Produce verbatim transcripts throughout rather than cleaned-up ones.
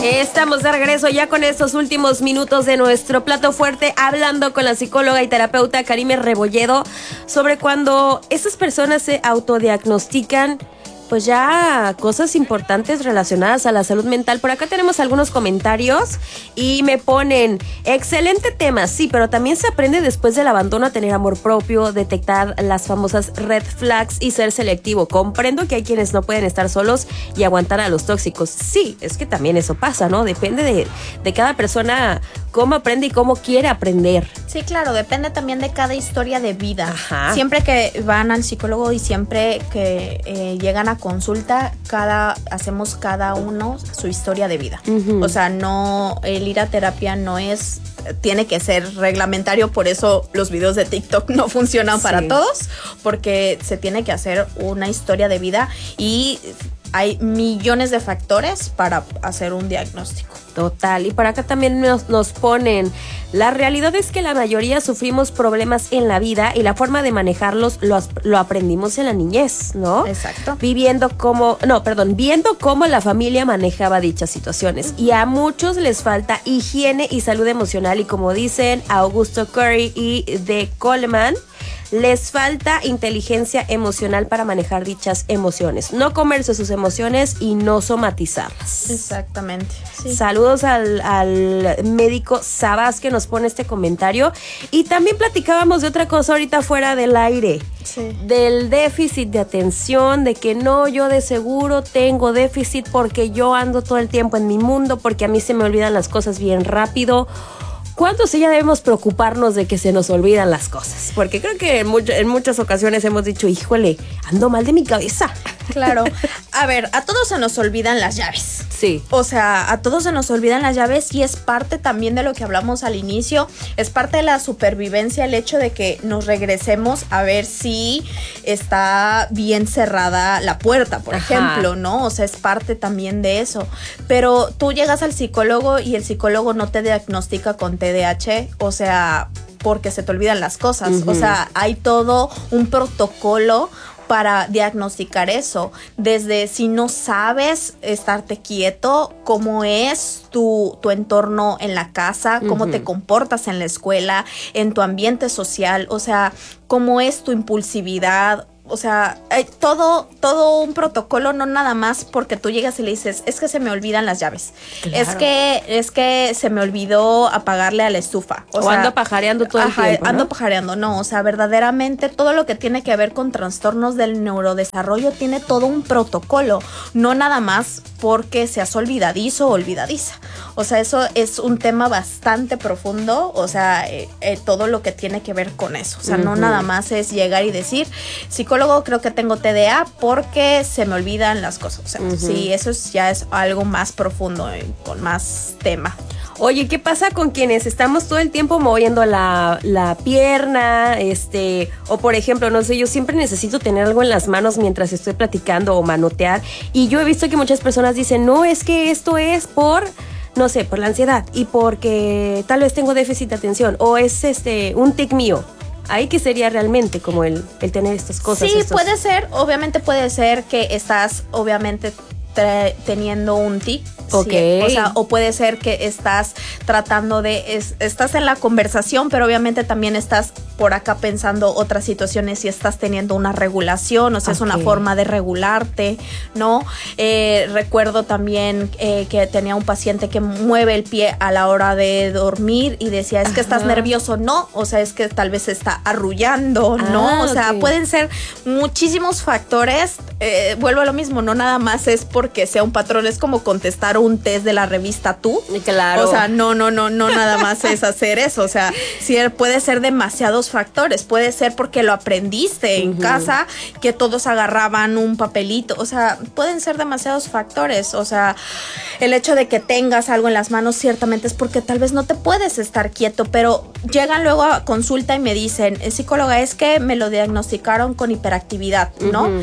Estamos de regreso ya con estos últimos minutos de nuestro plato fuerte, hablando con la psicóloga y terapeuta Karime Rebolledo sobre cuando esas personas se autodiagnostican pues ya cosas importantes relacionadas a la salud mental. Por acá tenemos algunos comentarios y me ponen, excelente tema, sí, pero también se aprende después del abandono a tener amor propio, detectar las famosas red flags y ser selectivo. Comprendo que hay quienes no pueden estar solos y aguantar a los tóxicos. Sí, es que también eso pasa, ¿no? Depende de, de cada persona cómo aprende y cómo quiere aprender. Sí, claro, depende también de cada historia de vida. Ajá. Siempre que van al psicólogo y siempre que eh, llegan a consulta, cada hacemos cada uno su historia de vida. Uh-huh. O sea, no, el ir a terapia no es, tiene que ser reglamentario, por eso los videos de TikTok no funcionan sí. para todos, porque se tiene que hacer una historia de vida y hay millones de factores para hacer un diagnóstico. Total, y por acá también nos, nos ponen, la realidad es que la mayoría sufrimos problemas en la vida y la forma de manejarlos lo, lo aprendimos en la niñez, ¿no? Exacto. Viviendo como, no, perdón, viendo cómo la familia manejaba dichas situaciones. Y a muchos les falta higiene y salud emocional, y como dicen Augusto Curry y de Coleman, les falta inteligencia emocional para manejar dichas emociones, no comerse sus emociones y no somatizarlas. Exactamente. Sí. Saludos al, al médico Sabas que nos pone este comentario. Y también platicábamos de otra cosa ahorita fuera del aire. Sí. Del déficit de atención, de que no, yo de seguro tengo déficit porque yo ando todo el tiempo en mi mundo, porque a mí se me olvidan las cosas bien rápido. ¿Cuánto sí ya debemos preocuparnos de que se nos olvidan las cosas? Porque creo que en, mucho, en muchas ocasiones hemos dicho, híjole, ando mal de mi cabeza. Claro. A ver, a todos se nos olvidan las llaves. Sí. O sea, a todos se nos olvidan las llaves y es parte también de lo que hablamos al inicio. Es parte de la supervivencia el hecho de que nos regresemos a ver si está bien cerrada la puerta, por Ajá. ejemplo, ¿no? O sea, es parte también de eso. Pero tú llegas al psicólogo y el psicólogo no te diagnostica con T D A H, o sea, porque se te olvidan las cosas. Uh-huh. O sea, hay todo un protocolo para diagnosticar eso, desde si no sabes estarte quieto, cómo es tu, tu entorno en la casa, cómo uh-huh. te comportas en la escuela, en tu ambiente social, o sea, cómo es tu impulsividad. O sea, hay todo, todo un protocolo, no nada más porque tú llegas y le dices, es que se me olvidan las llaves. Claro. Es que, es que se me olvidó apagarle a la estufa. O, o sea, ando pajareando todo ajá, el tiempo, ¿no? Ando pajareando, no. O sea, verdaderamente todo lo que tiene que ver con trastornos del neurodesarrollo tiene todo un protocolo. No nada más porque seas olvidadizo o olvidadiza. O sea, eso es un tema bastante profundo. O sea, eh, eh, todo lo que tiene que ver con eso. O sea, uh-huh. no nada más es llegar y decir, psicólogo, creo que tengo T D A porque se me olvidan las cosas. O sea, uh-huh. sí, eso es, ya es algo más profundo, eh, con más tema. Oye, ¿qué pasa con quienes estamos todo el tiempo moviendo la, la pierna? Este, o por ejemplo, no sé, yo siempre necesito tener algo en las manos mientras estoy platicando o manotear. Y yo he visto que muchas personas dicen, no, es que esto es por, no sé, por la ansiedad y porque tal vez tengo déficit de atención o es este un tic mío. Ahí que sería realmente como el, el tener estas cosas. Sí, estos... puede ser, obviamente puede ser que estás obviamente tra- teniendo un tic. Okay. Sí, o sea, o puede ser que estás tratando de, es, estás en la conversación, pero obviamente también estás por acá pensando otras situaciones y estás teniendo una regulación, o sea, okay. es una forma de regularte, ¿no? Eh, recuerdo también eh, que tenía un paciente que mueve el pie a la hora de dormir y decía, es que estás Ajá. nervioso, no, o sea, es que tal vez se está arrullando, ah, ¿no? O sea, okay. pueden ser muchísimos factores, eh, vuelvo a lo mismo, no nada más es porque sea un patrón, es como contestar un test de la revista Tú. Claro. O sea, no, no, no, no nada más es hacer eso. O sea, sí, puede ser demasiados factores. Puede ser porque lo aprendiste en uh-huh. casa, que todos agarraban un papelito. O sea, pueden ser demasiados factores. O sea, el hecho de que tengas algo en las manos ciertamente es porque tal vez no te puedes estar quieto, pero llegan luego a consulta y me dicen, psicóloga, es que me lo diagnosticaron con hiperactividad, ¿no? Uh-huh.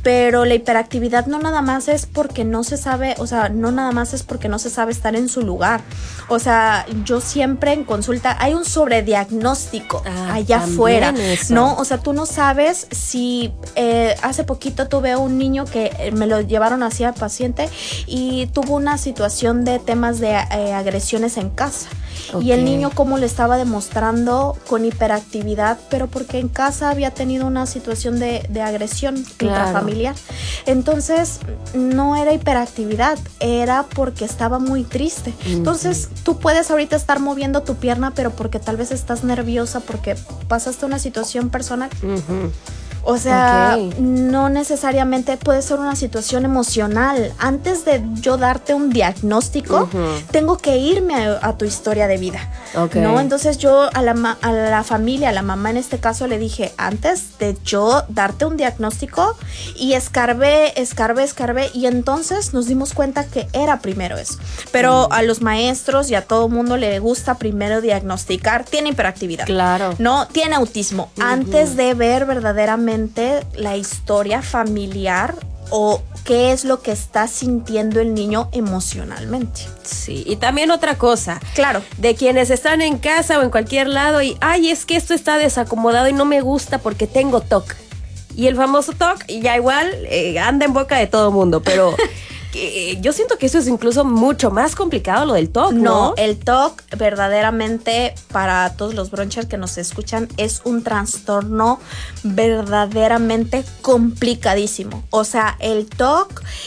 pero la hiperactividad no nada más es porque no se sabe, o sea, no nada más es porque no se sabe estar en su lugar. O sea, yo siempre en consulta, hay un sobrediagnóstico ah, allá afuera, eso. ¿no? O sea, tú no sabes si eh, hace poquito tuve un niño que me lo llevaron así al paciente y tuvo una situación de temas de eh, agresiones en casa. Okay. Y el niño cómo le estaba demostrando con hiperactividad, pero porque en casa había tenido una situación de, de agresión claro. intrafamiliar. Entonces, no era hiperactividad, era porque estaba muy triste. Uh-huh. Entonces, tú puedes ahorita estar moviendo tu pierna, pero porque tal vez estás nerviosa, porque pasaste una situación personal. Uh-huh. O sea, okay. no necesariamente puede ser una situación emocional. Antes de yo darte un diagnóstico, uh-huh. tengo que irme a, a tu historia de vida, okay. ¿no? Entonces yo a la, ma- a la familia, a la mamá en este caso, le dije, antes de yo darte un diagnóstico, y escarbé, escarbé, escarbé, y entonces nos dimos cuenta que era primero eso. Pero uh-huh. a los maestros y a todo mundo le gusta primero diagnosticar, tiene hiperactividad, claro. ¿no? Tiene autismo, uh-huh. antes de ver verdaderamente la historia familiar o qué es lo que está sintiendo el niño emocionalmente. Sí, y también otra cosa. Claro. De quienes están en casa o en cualquier lado y, ay, es que esto está desacomodado y no me gusta porque tengo T O C. Y el famoso T O C ya igual eh, anda en boca de todo mundo, pero... que yo siento que eso es incluso mucho más complicado lo del T O C, ¿no? No, el T O C verdaderamente para todos los bronchers que nos escuchan es un trastorno verdaderamente complicadísimo. O sea, el T O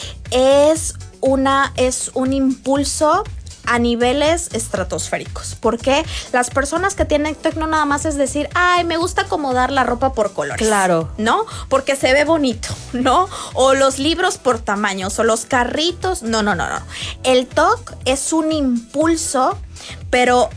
C es una es un impulso a niveles estratosféricos. Porque las personas que tienen T O C no nada más es decir, ay, me gusta acomodar la ropa por colores. Claro. ¿No? Porque se ve bonito, ¿no? O los libros por tamaños, o los carritos. No, no, no, no. El T O C es un impulso, pero...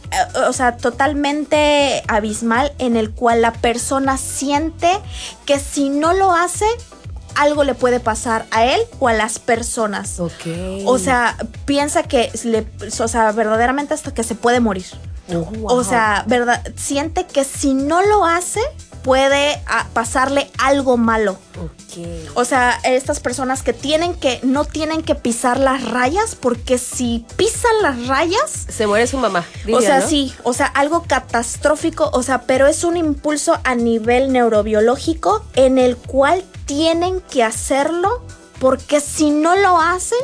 o sea, totalmente abismal, en el cual la persona siente que si no lo hace, algo le puede pasar a él o a las personas. Okay. O sea, piensa que le, o sea, verdaderamente hasta que se puede morir. Oh, wow. O sea, verdad, siente que si no lo hace, puede a, pasarle algo malo. Okay. O sea, estas personas que tienen que, no tienen que pisar las rayas, porque si pisan las rayas, se muere su mamá. Diría, o sea, ¿no? sí, o sea, algo catastrófico, o sea, pero es un impulso a nivel neurobiológico en el cual tienen que hacerlo, porque si no lo hacen,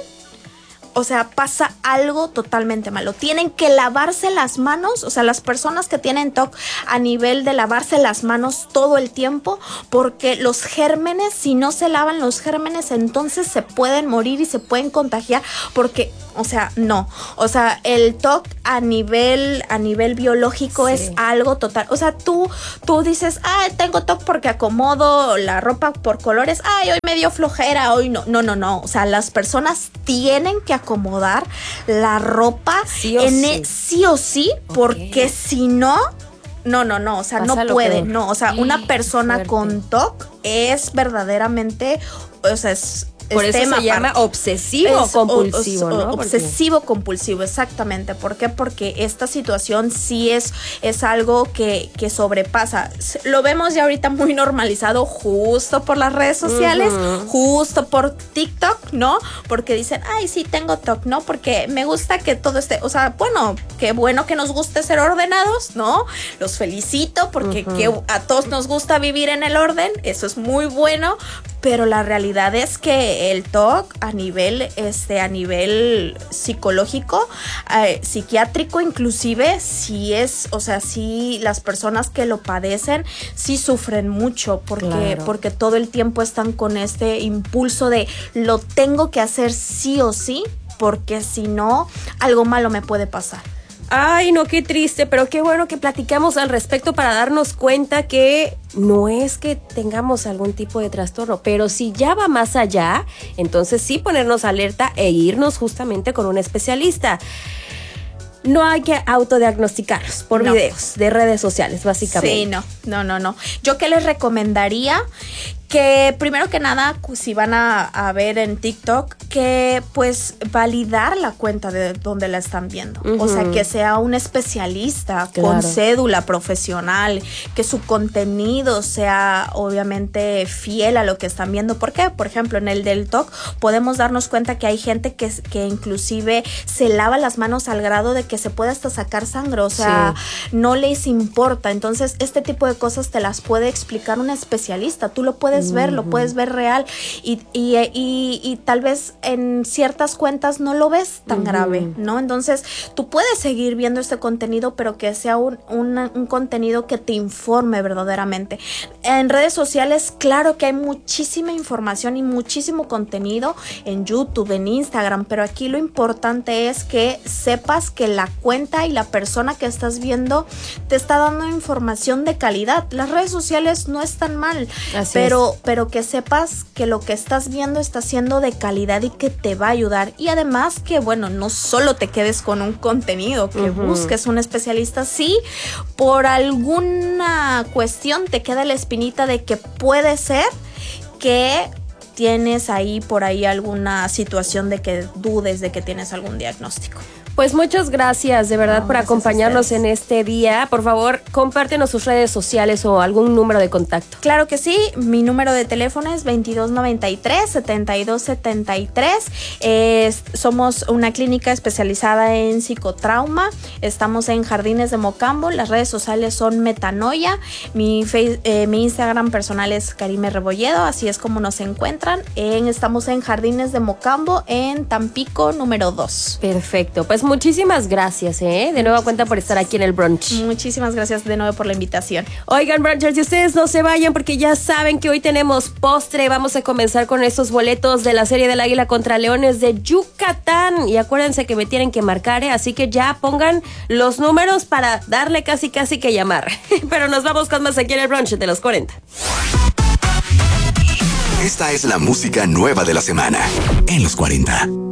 o sea, pasa algo totalmente malo. Tienen que lavarse las manos, o sea, las personas que tienen T O C a nivel de lavarse las manos todo el tiempo, porque los gérmenes, si no se lavan los gérmenes, entonces se pueden morir y se pueden contagiar, porque, o sea, no. O sea, el T O C a nivel, a nivel biológico sí. es algo total. O sea, tú, tú dices, ah, tengo T O C porque acomodo la ropa por colores. Ay, hoy me dio flojera, hoy no. No, no, no. O sea, las personas tienen que acomodar la ropa sí o en sí. el, sí o sí, okay. porque si no, no, no, no, o sea, pasa no puede, peor. No, o sea, una persona fuerte. Con T O C es verdaderamente, o sea, es Por eso se llama obsesivo compulsivo, ¿no? Obsesivo compulsivo, exactamente. ¿Por qué? Porque esta situación sí es, es algo que, que sobrepasa. Lo vemos ya ahorita muy normalizado justo por las redes sociales, uh-huh. justo por TikTok, ¿no? Porque dicen, ay, sí, tengo T O C, ¿no? Porque me gusta que todo esté, o sea, bueno, qué bueno que nos guste ser ordenados, ¿no? Los felicito porque uh-huh. que a todos nos gusta vivir en el orden, eso es muy bueno, pero la realidad es que el T O C a nivel, este, a nivel psicológico, eh, psiquiátrico inclusive, sí es, o sea, sí las personas que lo padecen sí sufren mucho porque, claro. porque todo el tiempo están con este impulso de lo tengo que hacer sí o sí, porque si no, algo malo me puede pasar. Ay, no, qué triste, pero qué bueno que platicamos al respecto para darnos cuenta que no es que tengamos algún tipo de trastorno, pero si ya va más allá, entonces sí ponernos alerta e irnos justamente con un especialista. No hay que autodiagnosticarnos por no. videos de redes sociales, básicamente. Sí, no, no, no, no. Yo qué les recomendaría Que primero que nada, si van a, a ver en TikTok, que pues validar la cuenta de donde la están viendo. Uh-huh. O sea, que sea un especialista claro. con cédula profesional, que su contenido sea obviamente fiel a lo que están viendo. ¿Por qué? Por ejemplo, en el del T O C podemos darnos cuenta que hay gente que, que inclusive se lava las manos al grado de que se puede hasta sacar sangre. O sea, sí. no les importa. Entonces, este tipo de cosas te las puede explicar un especialista. Tú lo puedes ver, lo puedes ver real y, y, y, y tal vez en ciertas cuentas no lo ves tan uh-huh. grave, ¿no? Entonces tú puedes seguir viendo este contenido, pero que sea un, un, un contenido que te informe verdaderamente. En redes sociales, claro que hay muchísima información y muchísimo contenido en YouTube, en Instagram, pero aquí lo importante es que sepas que la cuenta y la persona que estás viendo te está dando información de calidad. Las redes sociales no están mal, Así pero es. pero que sepas que lo que estás viendo está siendo de calidad y que te va a ayudar. Y además que, bueno, no solo te quedes con un contenido, que uh-huh. busques un especialista. Sí, por alguna cuestión te queda la espinita de que puede ser que tienes ahí por ahí alguna situación de que dudes de que tienes algún diagnóstico. Pues muchas gracias de verdad no, por acompañarnos en este día. Por favor, compártenos sus redes sociales o algún número de contacto. Claro que sí, mi número de teléfono es veintidós noventa y tres, setenta y dos setenta y tres. Eh, somos una clínica especializada en psicotrauma. Estamos en Jardines de Mocambo. Las redes sociales son Metanoia. Mi, face, eh, mi Instagram personal es Karime Rebolledo. Así es como nos encuentran. En, estamos en Jardines de Mocambo, en Tampico, número dos. Perfecto, pues muchísimas gracias, ¿eh? De nueva cuenta por estar aquí en el brunch. Muchísimas gracias de nuevo por la invitación. Oigan, brunchers, y ustedes no se vayan porque ya saben que hoy tenemos postre. Vamos a comenzar con estos boletos de la serie del Águila contra Leones de Yucatán. Y acuérdense que me tienen que marcar, ¿eh? Así que ya pongan los números para darle casi casi que llamar. Pero nos vamos con más aquí en el brunch de los cuarenta. Esta es la música nueva de la semana en los cuarenta.